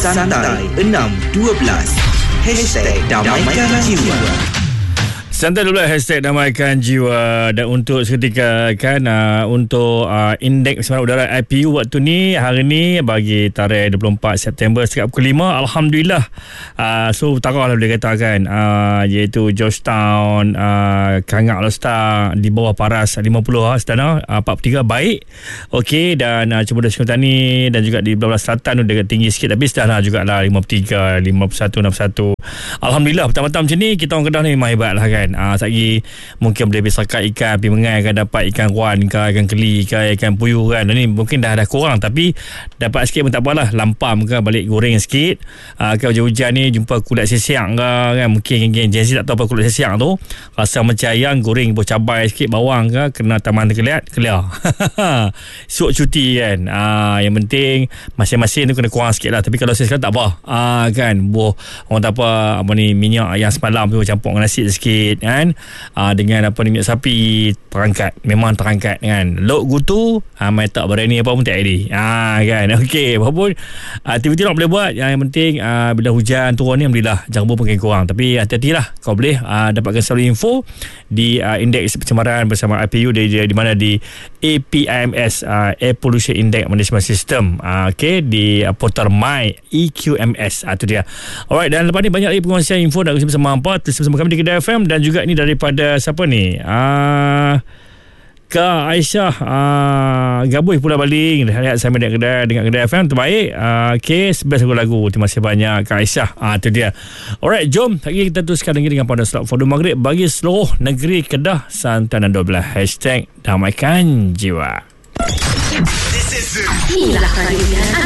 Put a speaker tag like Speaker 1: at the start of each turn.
Speaker 1: Santai 612 #Damaikan Jiwa.
Speaker 2: Santai dulu #Damaikan Jiwa. Dan untuk seketika kan untuk indeks pencemaran udara IPU waktu ni hari ni bagi tarikh 24 September setiap pukul 5, alhamdulillah so tarah lah boleh katakan iaitu Georgetown, Kangak Lostar di bawah paras 50 sedana 43 baik. Okey, dan Cembuda Sekutani dan juga di Belah Selatan dekat tinggi sikit tapi sedana jugalah 53, 51, 61. Alhamdulillah petang-petang macam ni kita orang Kedah ni memang hebat lah kan. Sagi mungkin boleh besarkan ikan api mengai kan, dapat ikan ruan ke, ikan keli ke, ikan puyuh kan. Ni mungkin dah kurang tapi dapat sikit pun tak apalah, lampam ke balik goreng sikit. Kalau hujan-hujan ni jumpa kulit sesiang ke kan, mungkin Jensi tak tahu apa kulit sesiang tu, rasa macam ayam goreng buah cabai sikit, bawang ke, kena taman terkeliat kelia. Suuk cuti kan. Yang penting masing-masing tu kena kurang sikit lah. Tapi kalau saya sekarang tak apa kan, buah orang tak apa ni minyak yang semalam tu campur dengan nasi sikit kan, dengan minyak sapi memang terangkat kan. Lok gutu mai tak berani apa pun tak ada kan. Okey, apa pun aktiviti nak boleh buat. Yang penting bila hujan turun ni alhamdulillah jangka mungkin kurang, tapi hati-hatilah. Kau boleh dapatkan selalu info di indeks pencemaran bersama IPU di mana di APIMS, Air Pollution Index Management System. Okey, di portal My EQMS. Itu dia. Alright, dan lepas ni banyak lagi penguasian info dan bersama hampa bersama kami di Kedah FM. Dan juga ini daripada siapa ni? Kak Aisyah Gabuh Pulau Baling. Lihat saya dengan Kedah FM terbaik. Okay, 11 lagu. Terima kasih banyak Kak Aisyah. Itu dia. Alright, jom lagi kita teruskan lagi dengan pada slot Forum Maghrib bagi seluruh negeri Kedah, Santan dan 12 #Damaikan Jiwa.
Speaker 3: Inilah